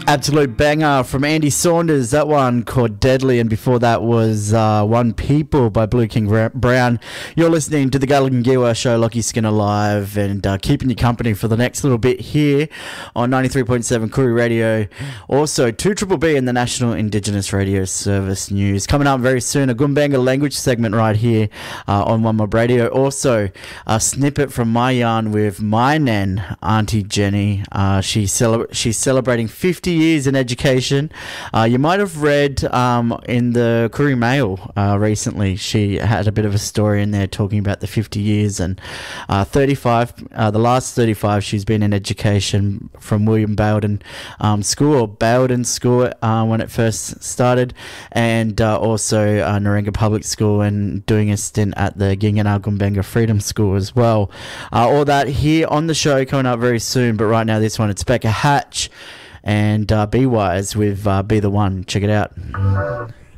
Absolute banger from Andy Saunders, that one called Deadly, and before that was One People by Blue King Brown. You're listening to the Gullingiwa Show, Lockie Skinner Live, and keeping you company for the next little bit here on 93.7 Koori Radio. Also, 2BBB and the National Indigenous Radio Service News. Coming up very soon, a Gumbaynggirr language segment right here on One Mob Radio. Also, a snippet from my yarn with my nan, Auntie Jenny. She's celebrating 50 years in education. You might have read in the Koori Mail recently, she had a bit of a story in there talking about the 50 years and 35, the last 35 she's been in education from William Bowden School, or Bowden School when it first started, and also Narenga Public School, and doing a stint at the Ginginal Gumbaynggirr Freedom School as well. All that here on the show coming up very soon, but right now this one, it's Becca Hatch and Be Wise with Be The One. Check it out.